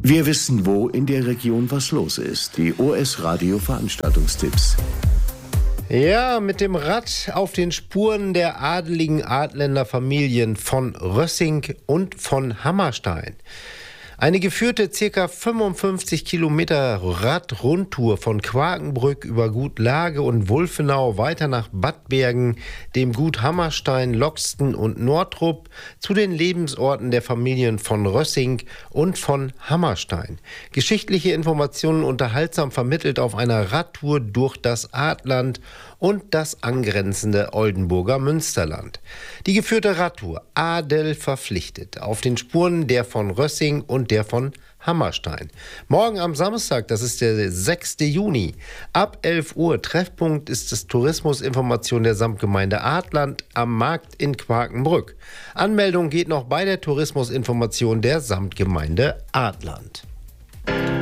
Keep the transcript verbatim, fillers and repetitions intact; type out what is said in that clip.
Wir wissen, wo in der Region was los ist. Die O S Radio Veranstaltungstipps. Ja, mit dem Rad auf den Spuren der adeligen Adländer Familien von Rössing und von Hammerstein. Eine geführte ca. fünfundfünfzig Kilometer Radrundtour von Quakenbrück über Gut Lage und Wulfenau weiter nach Bad Bergen, dem Gut Hammerstein, Loxten und Nordrup zu den Lebensorten der Familien von Rössing und von Hammerstein. Geschichtliche Informationen unterhaltsam vermittelt auf einer Radtour durch das Adland und das angrenzende Oldenburger Münsterland. Die geführte Radtour Adel verpflichtet auf den Spuren der von Rössing und der von Hammerstein. Morgen am Samstag, das ist der sechste Juni, ab elf Uhr. Treffpunkt ist das Tourismusinformation der Samtgemeinde Adland am Markt in Quakenbrück. Anmeldung geht noch bei der Tourismusinformation der Samtgemeinde Adland.